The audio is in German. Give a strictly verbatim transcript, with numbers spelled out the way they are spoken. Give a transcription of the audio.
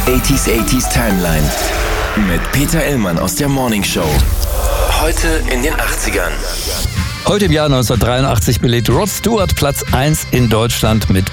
achtziger achtziger Timeline mit Peter Illmann aus der Morning Show. Heute in den achtzigern. Heute im Jahr neunzehnhundertdreiundachtzig belegte Rod Stewart Platz eins in Deutschland mit